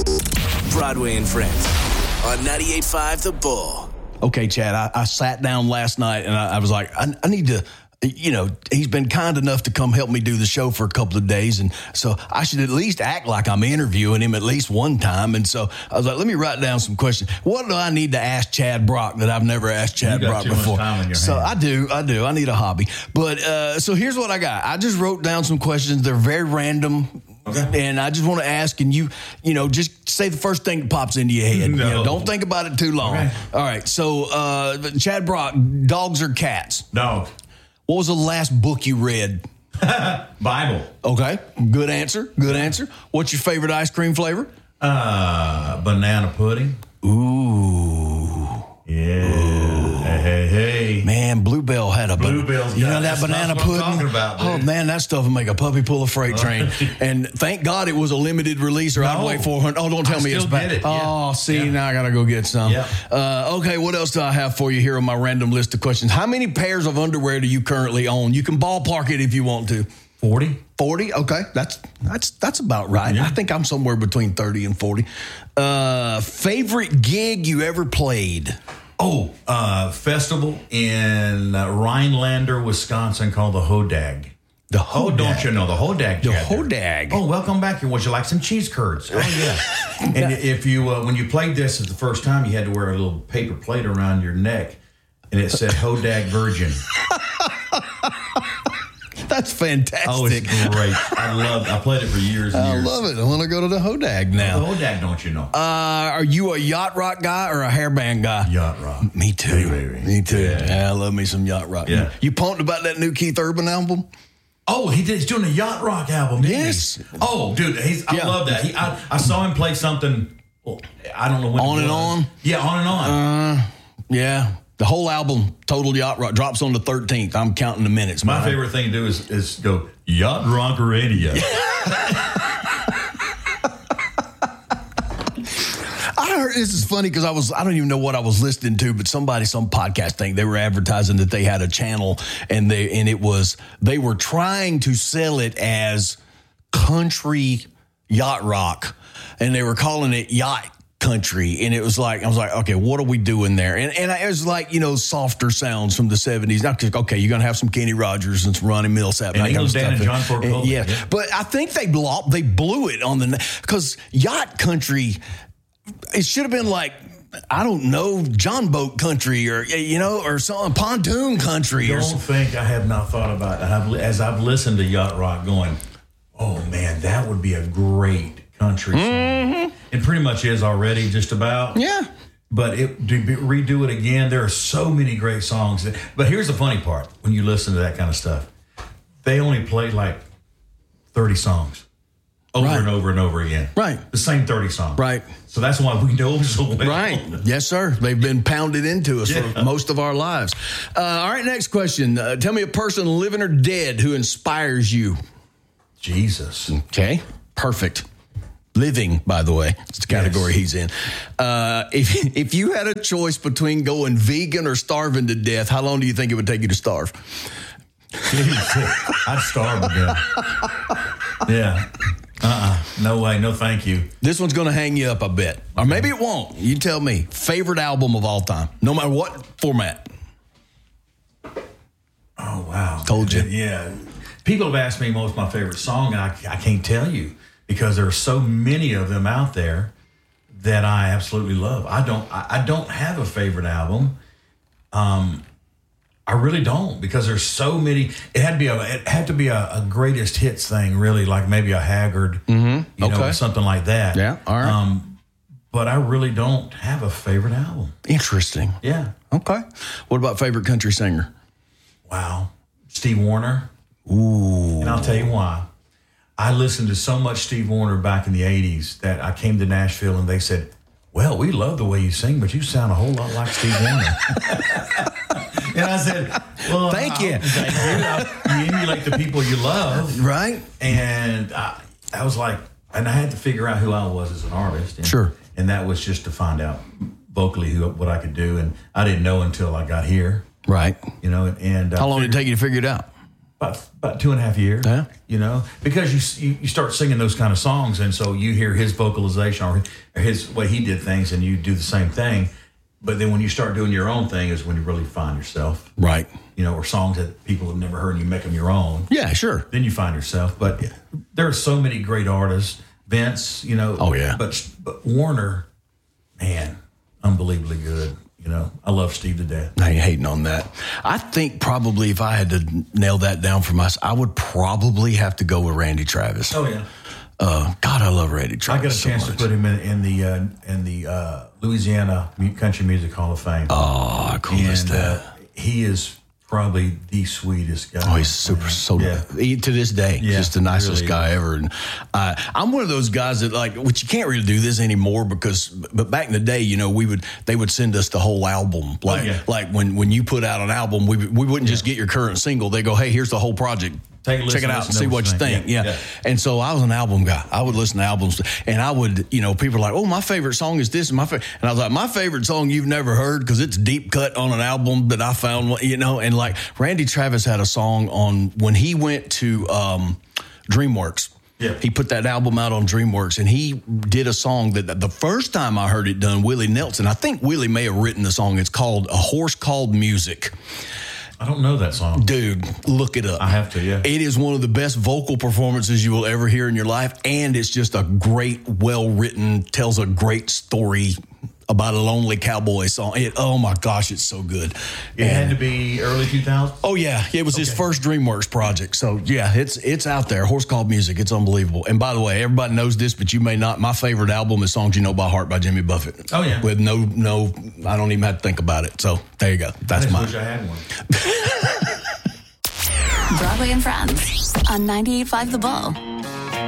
Broadway and Friends on 98.5 The Bull. Okay, Chad, I sat down last night and I was like, I need to, he's been kind enough to come help me do the show for a couple of days. And so I should at least act like I'm interviewing him at least one time. And so I was like, let me write down some questions. What do I need to ask Chad Brock that I've never asked Chad Brock before? So I do. I need a hobby. But so here's what I got. I just wrote down some questions. They're very random. Okay. And I just want to ask, and you just say the first thing that pops into your head. No. Don't think about it too long. Okay. All right. So, Chad Brock, dogs or cats? Dog. What was the last book you read? Bible. Okay. Good answer. What's your favorite ice cream flavor? Banana pudding. Ooh. Yeah. Ooh. Hey. Man, Bluebell had a Bluebell's that banana pudding. I'm about, oh man, that stuff will make a puppy pull a freight train. And thank God it was a limited release, or I'd wait 400. Oh, don't tell me it's bad. Oh, see, now I gotta go get some. Yeah. Okay, what else do I have for you here on my random list of questions? How many pairs of underwear do you currently own? You can ballpark it if you want to. 40. 40? Okay, that's about right. Yeah. I think I'm somewhere between 30 and 40. Favorite gig you ever played? Festival in Rhinelander, Wisconsin called the Hodag. The Hodag. Oh, don't you know the Hodag? The Hodag. Oh, welcome back here. Would you like some cheese curds? Oh, yeah. And if you, when you played this the first time, you had to wear a little paper plate around your neck, and it said Hodag Virgin. That's fantastic. Oh, it's great. I played it for years and years. I love it. I want to go to the Hodag now. The Hodag, don't you know? Are you a yacht rock guy or a hairband guy? Yacht rock. Me too. Baby. Me too. Yeah, I love me some yacht rock. Yeah. You pumped about that new Keith Urban album? Oh, he's doing a yacht rock album, didn't yes. he? Oh, dude, I love that. I saw him play something, I don't know when. On and On? Yeah, On and On. Yeah. The whole album, Total Yacht Rock, drops on the 13th. I'm counting the minutes. My favorite thing to do is go, Yacht Rock Radio. I heard this is funny because I don't even know what I was listening to, but some podcast thing, they were advertising that they had a channel and they were trying to sell it as country yacht rock, and they were calling it yacht country, and it was like, I was like, okay, what are we doing there? And it was like, softer sounds from the 70s. Not just, okay, you're gonna have some Kenny Rogers and some Ronnie Millsap and English Dan and John Ford Cole. Yeah, but I think they blew it on because yacht country, it should have been like, I don't know, John Boat country or some pontoon country. I don't think I have not thought about it. As I've listened to yacht rock, going, oh man, that would be a great country song. Mm-hmm. It pretty much is already, just about. Yeah. But to redo it again, there are so many great songs. But here's the funny part. When you listen to that kind of stuff, they only play like 30 songs over and over and over again. Right. The same 30 songs. Right. So that's why we know so well. Right. Yes, sir. They've been pounded into us for most of our lives. All right, next question. Tell me a person, living or dead, who inspires you. Jesus. Okay. Perfect. Living, by the way, it's the category he's in. If you had a choice between going vegan or starving to death, how long do you think it would take you to starve? I'd starve to death. Yeah. No way. No, thank you. This one's going to hang you up, I bet. Or maybe it won't. You tell me. Favorite album of all time, no matter what format. Oh, wow. Told you. Yeah. People have asked me what's my favorite song, and I can't tell you, because there are so many of them out there that I absolutely love. I don't have a favorite album. I really don't, because there's so many. It had to be a greatest hits thing, really, like maybe a Haggard, something like that. Yeah, all right. But I really don't have a favorite album. Interesting. Yeah. Okay. What about favorite country singer? Wow, Steve Wariner. Ooh. And I'll tell you why. I listened to so much Steve Wariner back in the 80s that I came to Nashville and they said, well, we love the way you sing, but you sound a whole lot like Steve Wariner. And I said, well, thank you. You emulate the people you love. Right. And I was like, and I had to figure out who I was as an artist. And, sure. And that was just to find out vocally what I could do. And I didn't know until I got here. Right. And how long did it take you to figure it out? About 2.5 years. Yeah. You know, because you start singing those kind of songs, and so you hear his vocalization or his way he did things, and you do the same thing. But then when you start doing your own thing is when you really find yourself. Right. You know, or songs that people have never heard and you make them your own. Yeah, sure. Then you find yourself. But there are so many great artists. Vince, you know. Oh, yeah. But Warner, man, unbelievably good. You know, I love Steve to death. I ain't hating on that. I think probably if I had to nail that down for myself, I would probably have to go with Randy Travis. Oh, yeah. God, I love Randy Travis. I got a chance to put him in the Louisiana Country Music Hall of Fame. Oh, cool is that? He is probably the sweetest guy. Oh, he's super, to this day, just the nicest really guy ever. And I'm one of those guys that which you can't really do this anymore but back in the day, you know, they would send us the whole album. Like when you put out an album, we wouldn't just get your current single. They go, hey, here's the whole project. Check it out and see what you think. Yeah. And so I was an album guy. I would listen to albums, and I would, you know, people are like, oh, my favorite song is this. And I was like, my favorite song you've never heard because it's deep cut on an album that I found, you know, and like Randy Travis had a song on when he went to DreamWorks. Yeah. He put that album out on DreamWorks, and he did a song that the first time I heard it done, Willie Nelson, I think Willie may have written the song. It's called A Horse Called Music. I don't know that song. Dude, look it up. I have to, yeah. It is one of the best vocal performances you will ever hear in your life, and it's just a great, well-written, tells a great story about a lonely cowboy song. Oh, my gosh, it's so good. It had to be early 2000s? Oh, yeah. It was his first DreamWorks project. So, yeah, it's out there. Horse Called Music. It's unbelievable. And by the way, everybody knows this, but you may not. My favorite album is Songs You Know by Heart by Jimmy Buffett. Oh, yeah. With no, I don't even have to think about it. So, there you go. That's mine. I wish I had one. Broadway and Friends on 98.5 The Bull.